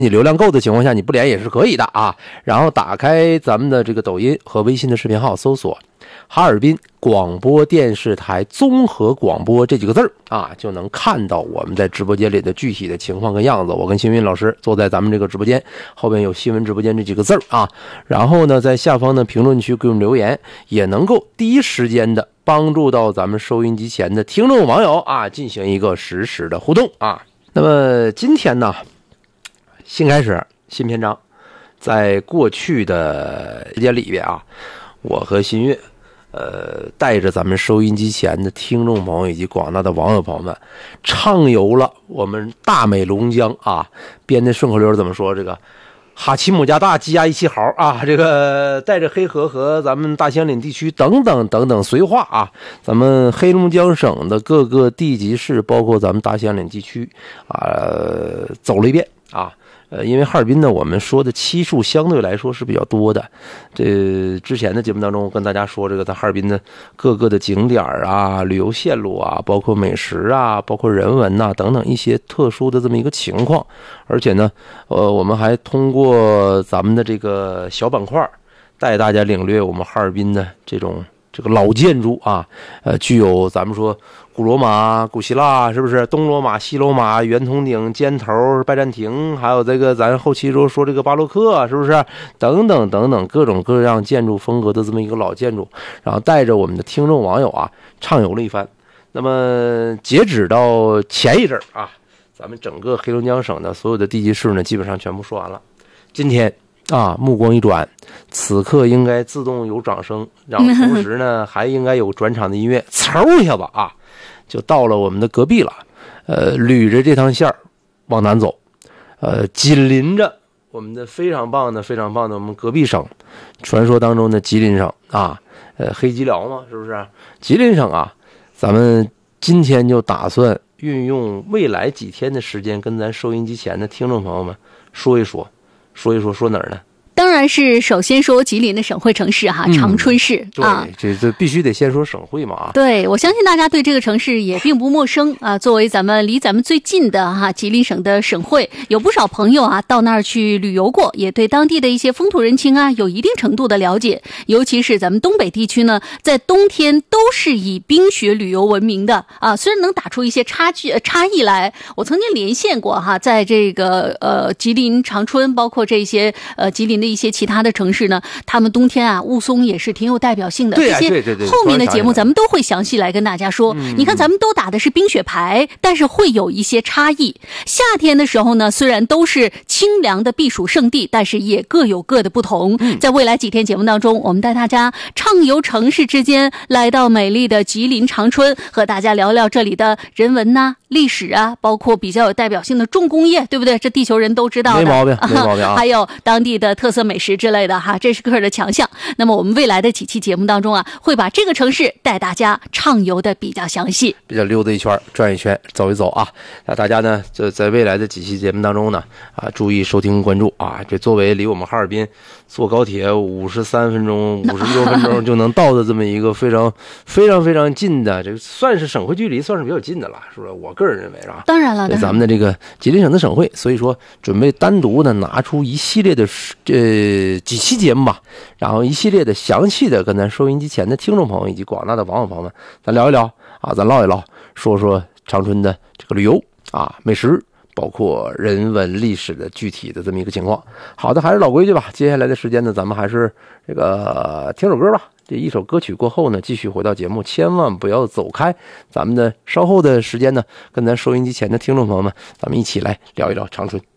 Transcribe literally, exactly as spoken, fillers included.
你流量够的情况下，你不连也是可以的啊。然后打开咱们的这个抖音和微信的视频号，搜索哈尔滨广播电视台综合广播这几个字儿啊，就能看到我们在直播间里的具体的情况跟样子。我跟新云老师坐在咱们这个直播间后边，有新闻直播间这几个字儿啊。然后呢，在下方的评论区给我们留言，也能够第一时间的帮助到咱们收音机前的听众网友啊，进行一个实时的互动啊。那么今天呢，新开始新篇章，在过去的时间里边啊，我和新月呃带着咱们收音机前的听众朋友以及广大的网友朋友们，畅游了我们大美龙江啊，编的顺口溜怎么说，这个哈奇姆加大鸡鸭一起嚎啊，这个带着黑河和咱们大兴安岭地区等等等等绥化啊，咱们黑龙江省的各个地级市，包括咱们大兴安岭地区啊，走了一遍啊。呃，因为哈尔滨呢，我们说的期数相对来说是比较多的。这之前的节目当中，我跟大家说这个在哈尔滨的各个的景点啊、旅游线路啊，包括美食啊、包括人文呐、啊、等等一些特殊的这么一个情况。而且呢，呃，我们还通过咱们的这个小板块，带大家领略我们哈尔滨的这种这个老建筑啊，呃，具有咱们说古罗马、古希腊，是不是？东罗马、西罗马、圆筒顶、尖头、拜占庭，还有这个咱后期说说这个巴洛克，是不是？等等等等各种各样建筑风格的这么一个老建筑，然后带着我们的听众网友啊畅游了一番。那么截止到前一阵啊，咱们整个黑龙江省的所有的地级市呢，基本上全部说完了。今天啊，目光一转，此刻应该自动有掌声，然后同时呢，还应该有转场的音乐，嗖一下子啊，就到了我们的隔壁了。呃，捋着这趟线儿往南走，呃，紧邻着我们的非常棒的、非常棒的我们隔壁省，传说当中的吉林省啊，呃，黑吉辽嘛，是不是？吉林省啊，咱们今天就打算运用未来几天的时间，跟咱收音机前的听众朋友们说一说。说一说说哪儿呢？ 当然是首先说吉林的省会城市哈，长春市、 嗯、 啊， 对，这这必须得先说省会嘛。 对，我相信大家对这个城市也并不陌生啊。作为咱们离咱们最近的哈吉林省的省会，有不少朋友啊到那儿去旅游过，也对当地的一些风土人情啊有一定程度的了解。尤其是咱们东北地区呢，在冬天都是以冰雪旅游闻名的啊。虽然能打出一些差距差异来，我曾经连线过哈，在这个呃吉林长春，包括这些呃吉林的一些其他的城市呢，他们冬天啊雾凇也是挺有代表性的。 对啊， 这些对对对， 后面的节目咱们都会详细来跟大家说。嗯、你看咱们都打的是冰雪牌，但是会有一些差异。夏天的时候呢，虽然都是清凉的避暑胜地，但是也各有各的不同。嗯、在未来几天节目当中，我们带大家畅游城市之间，来到美丽的吉林长春，和大家聊聊这里的人文呐、啊、历史啊，包括比较有代表性的重工业，对不对？这地球人都知道的， 没毛病，没毛病啊。 还有当地的特色美食之类的哈，这是个人的强项。那么我们未来的几期节目当中啊，会把这个城市带大家畅游的比较详细， 比较溜达一圈，转一圈，走一走啊。那大家呢，就在未来的几期节目当中呢，啊，注意收听关注啊。这作为离我们哈尔滨坐高铁五十三分钟、五十六分钟就能到的这么一个非常非常非常近的，这算是省会距离，算是比较近的了，是不是？我个人认为是吧？ 当然了， 对咱们的这个吉林省的省会，所以说准备单独的拿出一系列的呃几期节目吧，然后一系列的详细的跟咱收音机前的听众朋友以及广大的网友朋友们，咱聊一聊啊，咱唠一唠，说说长春的这个旅游啊、美食，包括人文历史的具体的这么一个情况。好的，还是老规矩吧，接下来的时间呢，咱们还是这个听首歌吧。这一首歌曲过后呢，继续回到节目，千万不要走开。咱们的稍后的时间呢，跟咱收音机前的听众朋友们，咱们一起来聊一聊长春。